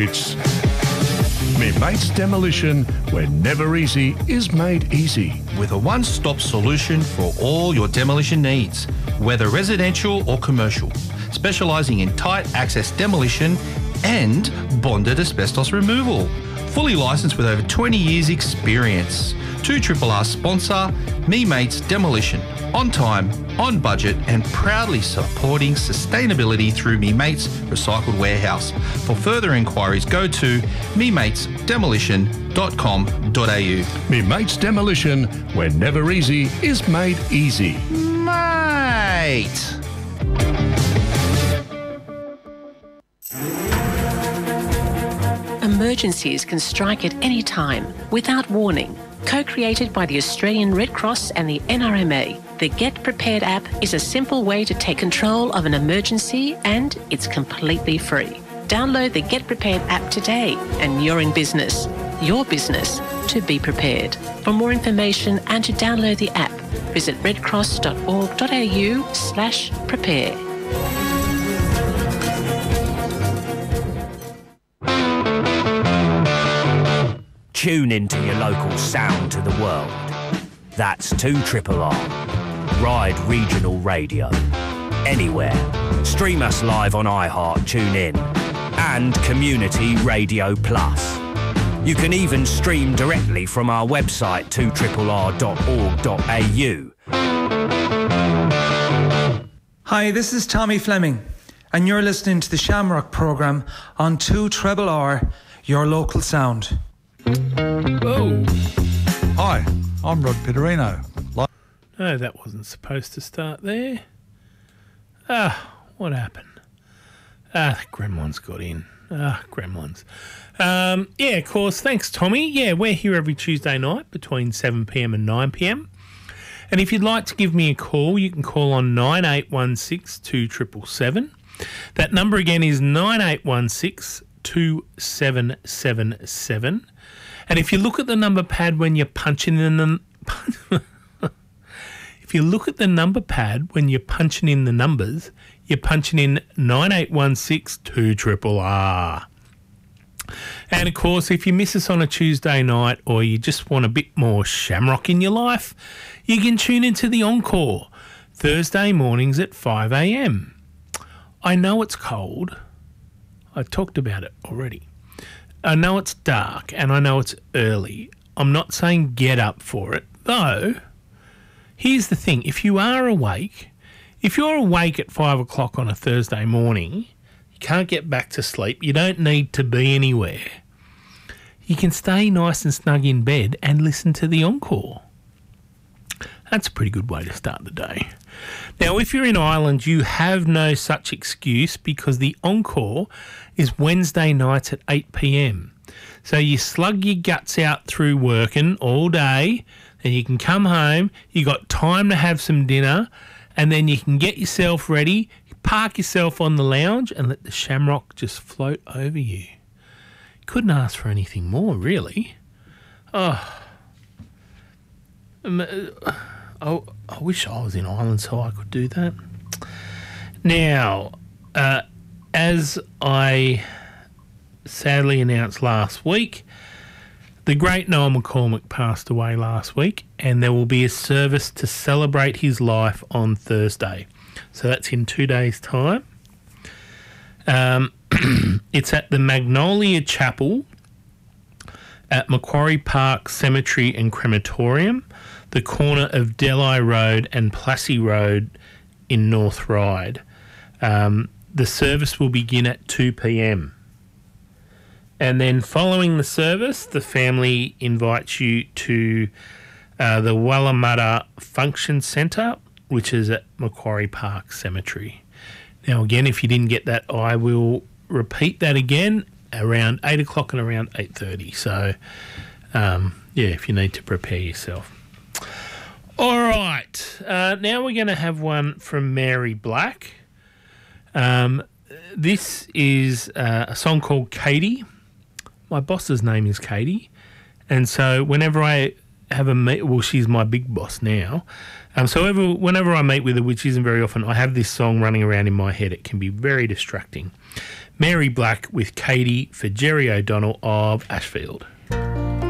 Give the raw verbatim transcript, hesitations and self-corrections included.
It's Me Mates Demolition, where never easy is made easy. With a one-stop solution for all your demolition needs, whether residential or commercial, specialising in tight access demolition and bonded asbestos removal. Fully licensed with over twenty years experience. two R R R sponsor, Me Mates Demolition. On time, on budget and proudly supporting sustainability through Me Mates Recycled Warehouse. For further inquiries, go to me mates demolition dot com dot a u. Me Mates Demolition, where never easy is made easy. Mate! Emergencies can strike at any time, without warning. Co-created by the Australian Red Cross and the N R M A, the Get Prepared app is a simple way to take control of an emergency, and it's completely free. Download the Get Prepared app today and you're in business. Your business to be prepared. For more information and to download the app, visit redcross dot org dot a u slash prepare. Tune into your local sound to the world. That's two R R R. Ride Regional Radio. Anywhere. Stream us live on iHeart, TuneIn, and Community Radio Plus. You can even stream directly from our website, two R R R dot org dot a u. Hi, this is Tommy Fleming, and you're listening to the Shamrock programme on two R R R, your local sound. Oh. Hi, I'm Rod Pitterino. No, that wasn't supposed to start there. Ah, what happened? Ah, the gremlins got in. Ah, gremlins. Um, yeah, of course. Thanks, Tommy. Yeah, we're here every Tuesday night between seven p m and nine p m. And if you'd like to give me a call, you can call on nine eight one six, two seven seven seven. That number again is nine eight one six, two seven seven seven. And if you look at the number pad when you're punching in the if you look at the number pad when you're punching in the numbers, you're punching in nine eight one six, two R R R. And of course, if you miss us on a Tuesday night or you just want a bit more shamrock in your life, you can tune into the Encore Thursday mornings at five a m. I know it's cold. I talked about it already. I know it's dark and I know it's early. I'm not saying get up for it, though. Here's the thing. If you are awake, if you're awake at five o'clock on a Thursday morning, you can't get back to sleep, you don't need to be anywhere, you can stay nice and snug in bed and listen to the Encore. That's a pretty good way to start the day. Now, if you're in Ireland, you have no such excuse because the Encore is Wednesday nights at eight p m. So you slug your guts out through working all day, and you can come home, you got time to have some dinner, and then you can get yourself ready, park yourself on the lounge and let the Shamrock just float over you. Couldn't ask for anything more, really. Oh, um, uh, I, I wish I was in Ireland so I could do that. Now, uh, as I sadly announced last week, the great Noel McCormick passed away last week, and there will be a service to celebrate his life on Thursday. So that's in two days' time. Um, it's at the Magnolia Chapel at Macquarie Park Cemetery and Crematorium, the corner of Delhi Road and Plassey Road in North Ryde. Um, the service will begin at two p m. And then following the service, the family invites you to uh, the Wallamutta Function Centre, which is at Macquarie Park Cemetery. Now, again, if you didn't get that, I will repeat that again around eight o'clock and around eight thirty. So, um, yeah, if you need to prepare yourself. All right. Uh, now we're going to have one from Mary Black. Um, this is uh, a song called Katie. My boss's name is Katie. And so whenever I have a meet, well, she's my big boss now. Um, so ever, whenever I meet with her, which isn't very often, I have this song running around in my head. It can be very distracting. Mary Black with Katie for Jerry O'Donnell of Ashfield.